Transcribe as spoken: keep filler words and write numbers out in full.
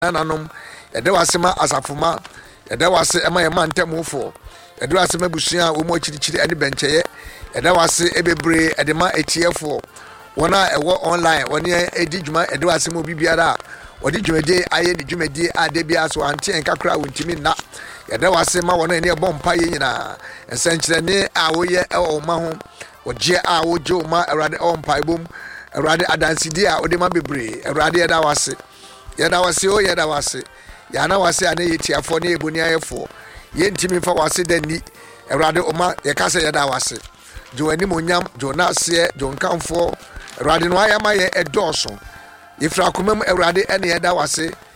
nanom yɛda wase ma asafoma yɛda wase ɛma yɛma ntamufo yɛda wase ma busua wo mo kyirikyiri ɛne bɛnkyɛyɛ yɛda wase ebebre ɛde ma etiefo wona ɛwɔ online wɔne edi dwuma yɛda wase ma bibiara wɔde dwumadi ayɛ ne dwumadi ade bia so ante nkakra wontimi na yɛda wase ma wɔne ne ɛbɔ mpa yɛ nyina nsɛnkyerɛne a woyɛ ɛwɔ ma ho wɔgye a wogye ma awurade ɛwɔ mpa ibom awurade adansidi a wode ma bebre awurade yɛda wase yɛda wase o yɛda wase yana wase ane yetiafo ne eboni ayefo yentimi fa wase dani awurade oma yɛkasa yɛda wase joani monyam jonase jonkamfo awurade no ayama yɛ ɛdɔso ifra komam awurade ene yɛda wase